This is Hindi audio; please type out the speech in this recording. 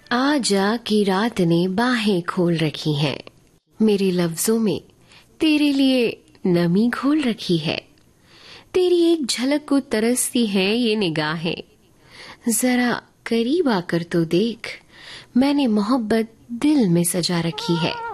आजा की रात ने बाहें खोल रखी हैं, मेरे लफ्जों में तेरे लिए नमी घोल रखी है। तेरी एक झलक को तरसती हैं ये निगाहें, जरा करीब आकर तो देख, मैंने मोहब्बत दिल में सजा रखी है।